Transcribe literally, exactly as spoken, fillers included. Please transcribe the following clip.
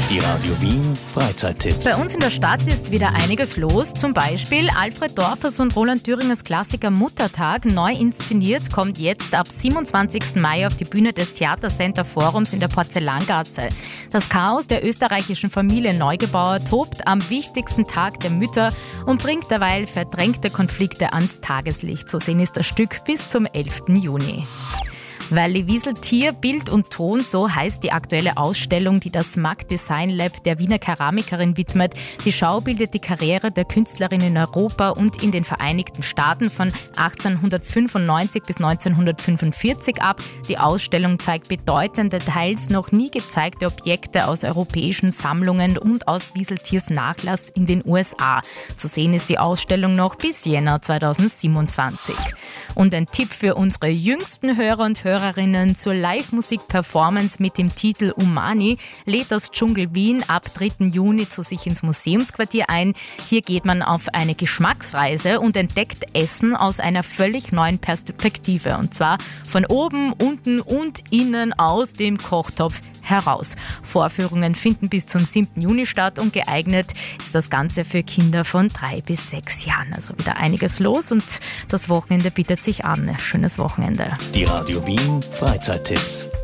Die Radio Wien Freizeittipps. Bei uns in der Stadt ist wieder einiges los. Zum Beispiel Alfred Dorfers und Roland Thüringers Klassiker Muttertag, neu inszeniert, kommt jetzt ab siebenundzwanzigsten Mai auf die Bühne des Theatercenter Forums in der Porzellangasse. Das Chaos der österreichischen Familie Neugebauer tobt am wichtigsten Tag der Mütter und bringt derweil verdrängte Konflikte ans Tageslicht. Zu sehen ist das Stück bis zum elften Juni. Valley Wiesel Tier, Bild und Ton, so heißt die aktuelle Ausstellung, die das M A G Design Lab der Wiener Keramikerin widmet. Die Schau bildet die Karriere der Künstlerin in Europa und in den Vereinigten Staaten von achtzehnhundertfünfundneunzig bis neunzehnhundertfünfundvierzig ab. Die Ausstellung zeigt bedeutende, teils noch nie gezeigte Objekte aus europäischen Sammlungen und aus Wiesel Tiers Nachlass in den U S A. Zu sehen ist die Ausstellung noch bis Jänner zweitausendsiebenundzwanzig. Und ein Tipp für unsere jüngsten Hörer und Hörerinnen zur Live-Musik-Performance mit dem Titel Umani lädt das Dschungel Wien ab dritten Juni zu sich ins Museumsquartier ein. Hier geht man auf eine Geschmacksreise und entdeckt Essen aus einer völlig neuen Perspektive. Und zwar von oben, unten und innen aus dem Kochtopf heraus. Vorführungen finden bis zum siebten Juni statt und geeignet ist das Ganze für Kinder von drei bis sechs Jahren. Also wieder einiges los und das Wochenende bietet sich an. Schönes Wochenende. Die Radio Wien Freizeittipps.